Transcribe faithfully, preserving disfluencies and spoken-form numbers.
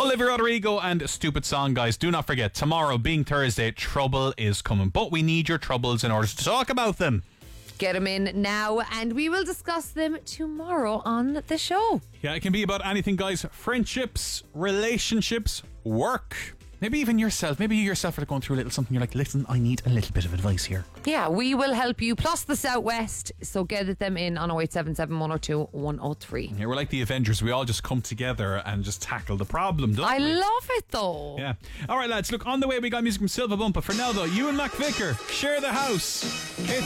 Olivia Rodrigo and Stupid Song, guys. Do not forget, tomorrow being Thursday, trouble is coming. But we need your troubles in order to talk about them. Get them in now and we will discuss them tomorrow on the show. Yeah, it can be about anything, guys. Friendships, relationships, work. Maybe even yourself. Maybe you yourself are going through a little something. You're like, listen, I need a little bit of advice here. Yeah, we will help you. Plus the Southwest. So get them in on oh eight seven seven, one oh two, one oh three. Yeah, we're like the Avengers. We all just come together and just tackle the problem, don't I we? love it though. Yeah. All right, lads. Look, on the way we got music from Silva Bumpa. For now, though, you and Mac Vicker share the house. It's